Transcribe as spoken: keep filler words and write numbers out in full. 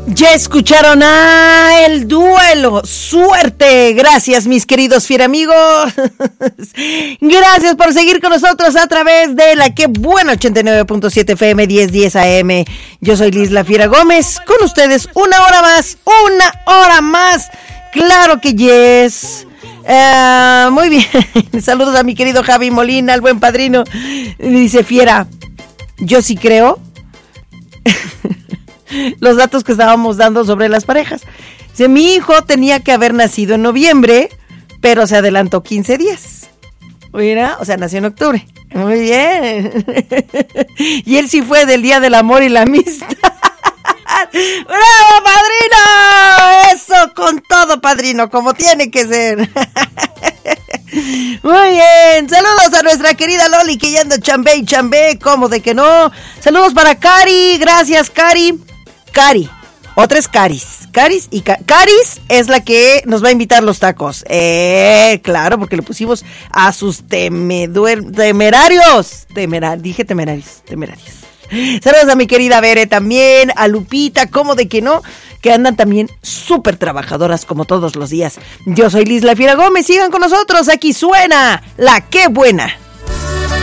Ya escucharon a El Duelo. Suerte. Gracias, mis queridos fiera amigos. Gracias por seguir con nosotros a través de la que buena ochenta y nueve punto siete F M diez diez A M. Yo soy Liz La Fiera Gómez. Con ustedes una hora más. Una hora más. Claro que yes. Uh, muy bien. Saludos a mi querido Javi Molina, el buen padrino. Dice Fiera, yo sí creo los datos que estábamos dando sobre las parejas. Dice, mi hijo tenía que haber nacido en noviembre, pero se adelantó quince días. Mira, o sea, nació en octubre. Muy bien. Y él sí fue del Día del Amor y la Amistad. ¡Bravo, padrino! Eso, con todo, padrino, como tiene que ser. Muy bien, saludos a nuestra querida Loli, que ya anda chambé y chambé, ¿cómo de que no? Saludos para Cari, gracias Cari. Cari, otra es Caris, Caris y Ca- Caris es la que nos va a invitar los tacos. Eh, claro, porque le pusimos a sus temeduer- temerarios. Temera- dije temerarios, temerarios. Saludos a mi querida Bere también, a Lupita, ¿cómo de que no? Que andan también súper trabajadoras como todos los días. Yo soy Liz La Fiera Gómez, sigan con nosotros, aquí suena La Qué Buena.